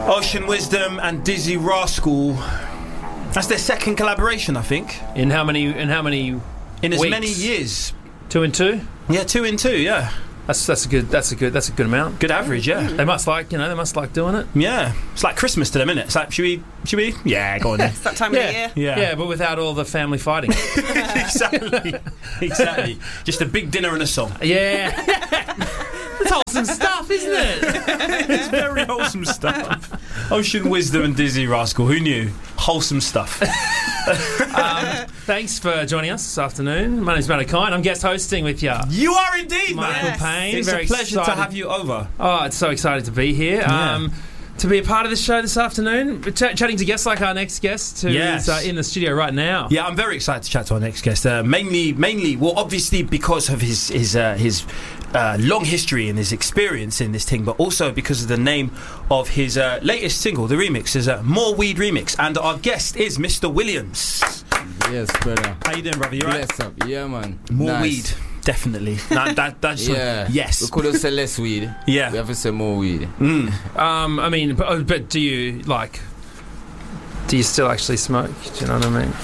Ocean Wisdom and Dizzy Rascal. That's their second collaboration, I think. In how many? In as weeks? many years. 2 and 2. Yeah, 2 and 2. Yeah. That's a good amount. Good average, yeah. They must like doing it. Yeah, it's like Christmas to them, isn't it? It's like, should we? Yeah, go on then. It's that time of the year. Yeah, but without all the family fighting. Exactly. Just a big dinner and a song. Yeah. It's wholesome stuff, isn't it? It's very wholesome stuff. Ocean Wisdom and Dizzy Rascal. Who knew? Wholesome stuff. Thanks for joining us this afternoon. My name's Matt O'Kine. I'm guest hosting with you. You are indeed, Michael Payne. It's very a pleasure excited to have you over. Oh, it's so excited to be here. Yeah. To be a part of the show this afternoon, chatting to guests like our next guest, who is in the studio right now. Yeah, I'm very excited to chat to our next guest. Mainly, well, obviously because of his long history and his experience in this thing, but also because of the name of his latest single, the remix is More Weed Remix, and our guest is Mr. Williams. Yes, brother. How you doing, brother? You right? Bless up. Yeah, man. More nice. weed. Definitely. That's yes. We couldn't say less weed. Yeah. We have to say more weed. I mean, but do you still actually smoke? Do you know what I mean?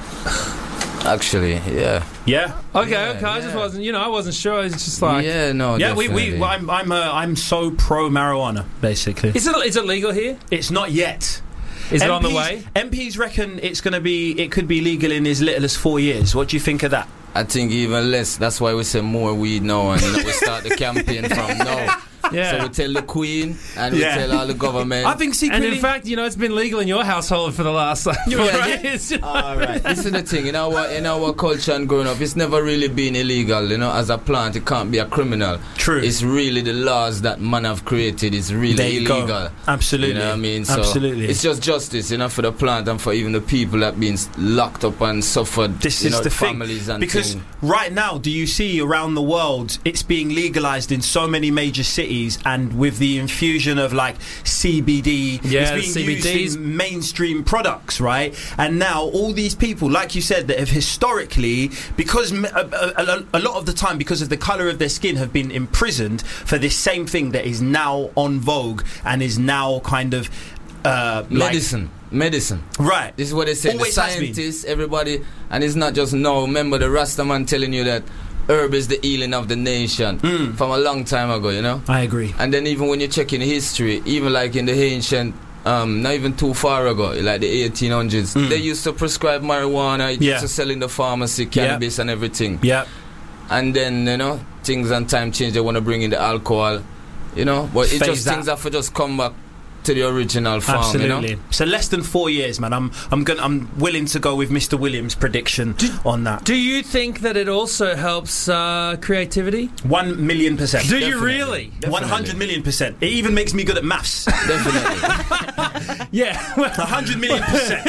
Actually, yeah. Yeah. Okay. Yeah, I just wasn't. I wasn't sure. It's just like Yeah, no. Yeah. Definitely. I'm so pro marijuana. Basically. Is it legal here? It's not yet. Is it on the way? MPs reckon it could be legal in as little as 4 years. What do you think of that? I think even less. That's why we say more weed now, and we start the campaign from now. Yeah. So we tell the Queen and we tell all the government. I think secretly. And in fact, it's been legal in your household for the last 4 years. All right. This is the thing. In our culture and growing up, it's never really been illegal. As a plant, it can't be a criminal. True. It's really the laws that man have created is really there you illegal. Go. Absolutely. You know what I mean? So absolutely. It's just justice, for the plant and for even the people that been locked up and suffered. This is the families thing. And because right now, do you see around the world, it's being legalized in so many major cities, and with the infusion of like CBD, it's being used in mainstream products, right? And now all these people, like you said, that have historically, because a lot of the time, because of the colour of their skin, have been imprisoned for this same thing that is now on vogue and is now kind of medicine. Right. This is what they say. Always the scientists, everybody, and it's not just now. Remember the Rastaman telling you that herb is the healing of the nation from a long time ago, I agree. And then even when you check in history, even like in the ancient, not even too far ago, like the 1800s, they used to prescribe marijuana, it used to sell in the pharmacy, cannabis and everything. Yeah. And then, things and time change, they want to bring in the alcohol, but it just things have to just come back to the original farm. Absolutely. So less than 4 years, man. I'm willing to go with Mr. Williams' prediction on that. Do you think that it also helps creativity? 1,000,000%. Do you really? 100,000,000%. It even makes me good at maths. Definitely. Yeah. 100,000,000%.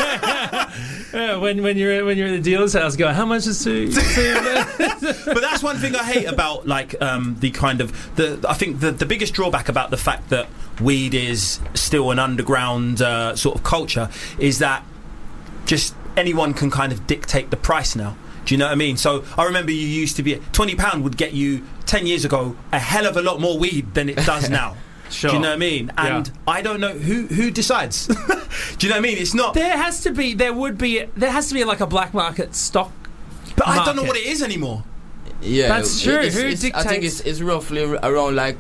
Yeah, when you're in the dealer's house, go, how much is to But that's one thing I hate about I think the biggest drawback about the fact that weed is still an underground sort of culture is that just anyone can kind of dictate the price now. Do you know what I mean? So I remember you used to be £20 would get you 10 years ago a hell of a lot more weed than it does now. Sure. Do you know what I mean? And I don't know who decides. Do you know what I mean? It's not. There has to be like a black market stock. But I don't know what it is anymore. Yeah, that's true. Who dictates? I think it's roughly around like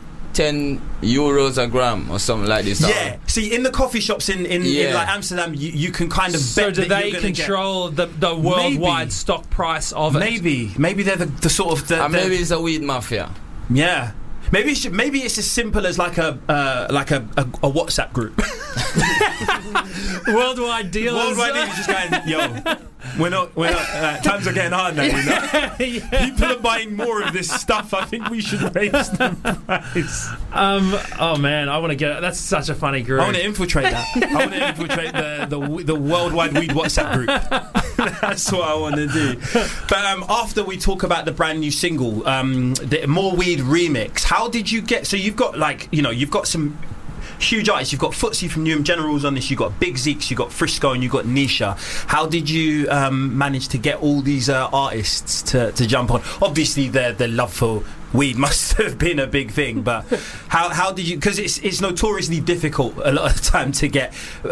€10 a gram or something like this. Yeah. See, in the coffee shops in like Amsterdam, you can kind of bet do that they you're control the worldwide stock price of it? Maybe they're the sort of maybe it's a weed mafia. Yeah. Maybe it's as simple as like a WhatsApp group. Worldwide dealers. Worldwide dealers just going, yo, we're not times are getting hard now, People are buying more of this stuff. I think we should raise the price. Oh man, I want to get. That's such a funny group. I want to infiltrate that. I want to infiltrate the worldwide weed WhatsApp group. That's what I want to do. But after we talk about the brand new single, the More Weed remix, how did you get? So you've got you've got some huge artists. You've got Footsie from Newham Generals on this. You've got Big Zeeks. You've got Frisco, and you've got Nisha. How did you manage to get all these artists to jump on? Obviously, their love for weed must have been a big thing. But how did you? Because it's notoriously difficult a lot of the time to get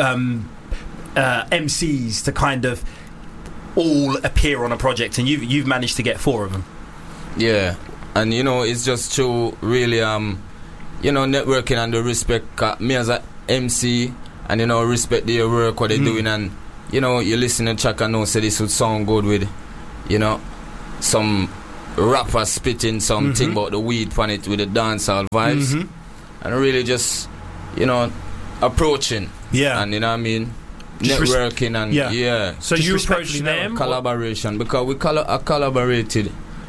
MCs to kind of all appear on a project, and you've managed to get 4 of them. Yeah, and it's just true, really. Networking and the respect. Me as a MC, and respect their work, what they're doing, and you listen to track and know say this would sound good with, some rapper spitting something about the weed on it with the dancehall vibes, and really just approaching, and what I mean. Networking and So you approached them collaboration because we collaborated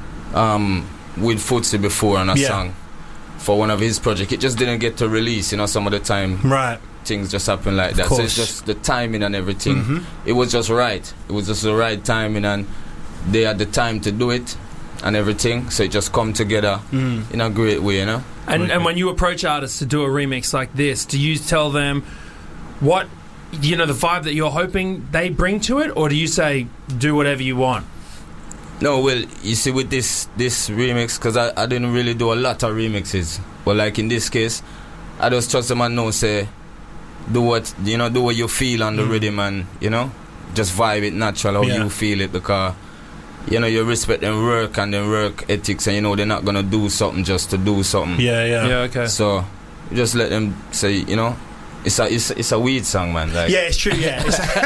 with Footsie before on a song for one of his projects. It just didn't get to release, some of the time. Right. Things just happen like that. So it's just the timing and everything. It was just right. It was just the right timing, and they had the time to do it and everything. So it just come together in a great way, And when you approach artists to do a remix like this, do you tell them what the vibe that you're hoping they bring to it, or do you say do whatever you want? No, well, you see, with this remix, because I didn't really do a lot of remixes, but like in this case, I just trust them and know, say, do what you feel on the rhythm, and just vibe it natural how you feel it, because you respect them work and their work ethics, and they're not gonna do something just to do something. Yeah, okay. So you just let them say, it's a weed song, man. Like. Yeah, it's true. Yeah,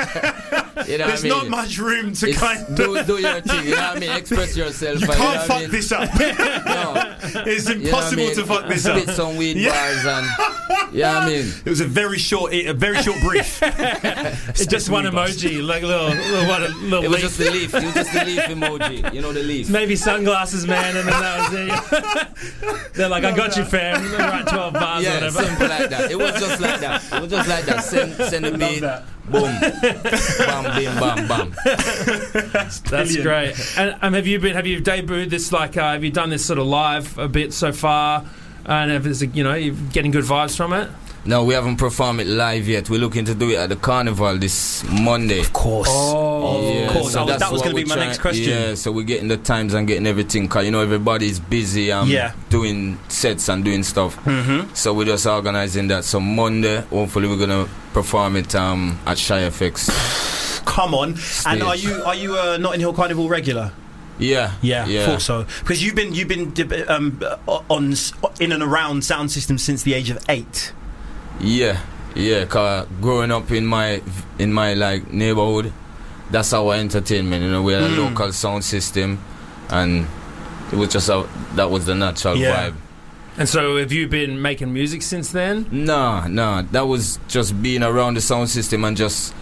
there's not much room to kind of do your thing. You know what I mean? Express yourself. You can't fuck this up. No, it's impossible to fuck this up. Spit some weed bars and I mean, it was a very short brief. It's just one emoji, like a little. It was just the leaf. It was just the leaf emoji. The leaf. Maybe sunglasses, man, and then that was it. They're like, I got you, fam. They write 12 bars or whatever. Simple like that. It was just like that. It was just like that. Send a beat. Boom. Bam, bim, bam, bam. That's great. And have you debuted this, like, have you done this sort of live a bit so far? And if you're getting good vibes from it? No, we haven't performed it live yet. We're looking to do it at the Carnival this Monday. Of course. Of course. So that was going to be my next question. Yeah, so we're getting the times and getting everything, because everybody's busy doing sets and doing stuff. So we're just organising that. So Monday, hopefully we're going to perform it at Shy FX. Come on. Stage. And are you a Notting Hill Carnival regular? Yeah. Thought so, because you've been on in and around sound systems since the age of 8. Yeah, cause growing up in my like neighborhood, that's our entertainment. We had a local sound system, and it was just that was the natural vibe. And so, have you been making music since then? No, that was just being around the sound system and just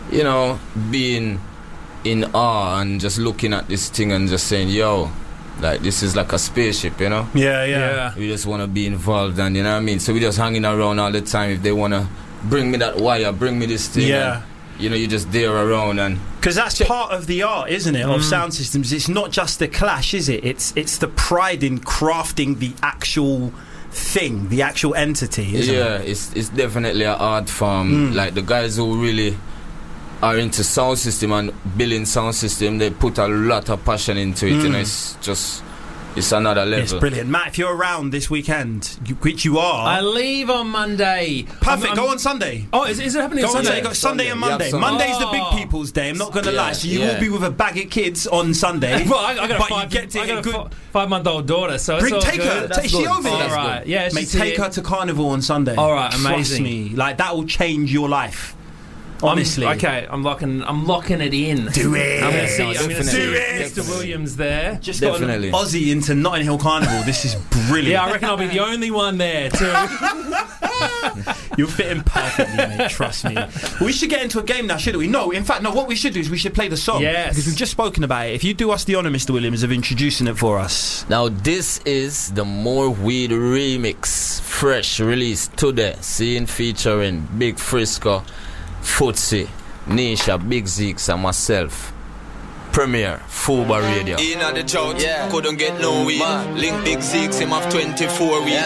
being in awe and just looking at this thing and just saying, yo, like, this is like a spaceship, Yeah. We just want to be involved, and you know what I mean. So we just hanging around all the time. If they want to bring me that wire, bring me this thing, and, you're just there around, and because that's part of the art, isn't it, of sound systems. It's not just the clash, is it? It's the pride in crafting the actual thing, the actual entity, isn't it? It's definitely an art form. Like the guys who really are into sound system and building sound system, they put a lot of passion into it. It's another level. It's brilliant. Matt, if you're around this weekend, which you are, I leave on Monday. Perfect. Go on Sunday. Oh, is it happening on Sunday? Got Sunday and Monday. Monday's the big people's day. I'm not going to lie. So you will be with a bag of kids on Sunday. Well, I got a 5-month-old daughter, so take her. Is she over here? All right. Yeah. Mate, take her to Carnival on Sunday. All right. Amazing. Trust me. Like, that will change your life. Honestly. I'm locking it in. Do it. I'm going to see Mr. Williams there. Just definitely got an Aussie into Notting Hill Carnival. This is brilliant. Yeah, I reckon I'll be the only one there too. You'll fit in perfectly, mate. Trust me. We should get into a game now, shouldn't we? No, in fact, no. What we should do is we should play the song. Yes. Because we've just spoken about it. If you do us the honour, Mr. Williams, of introducing it for us. Now, this is the More Weed remix, fresh released today. Seeing featuring Big Frisco, Footsie, Nisha, Big Zeeks, and myself. Premiere, Fuba Radio. In at the church, couldn't get no weed. Link Big Zeeks, him have 24 weed.